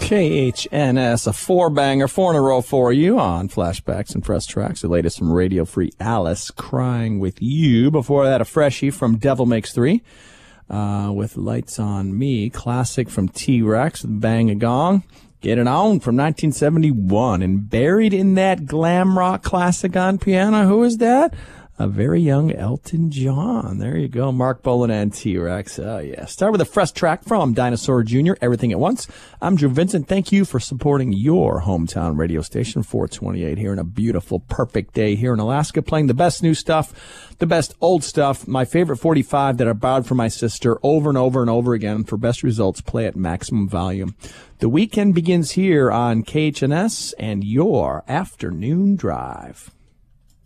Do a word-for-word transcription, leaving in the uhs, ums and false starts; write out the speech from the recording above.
K H N S, a four-banger, four in a row for you on Flashbacks and Fresh Tracks. The latest from Radio Free Alice, Crying With You. Before that, a freshie from Devil Makes Three uh, with Lights On Me. Classic from T-Rex with Bang a Gong. Get It On from nineteen seventy-one. And buried in that glam rock classic on piano, who is that? A very young Elton John. There you go. Mark Bolan and T-Rex. Oh, yeah. Start with a fresh track from Dinosaur Junior, Everything at Once. I'm Drew Vincent. Thank you for supporting your hometown radio station, four twenty-eight, here on a beautiful, perfect day here in Alaska, playing the best new stuff, the best old stuff, my favorite forty-five that I borrowed from my sister over and over and over again. For best results, play at maximum volume. The weekend begins here on K H N S and your afternoon drive.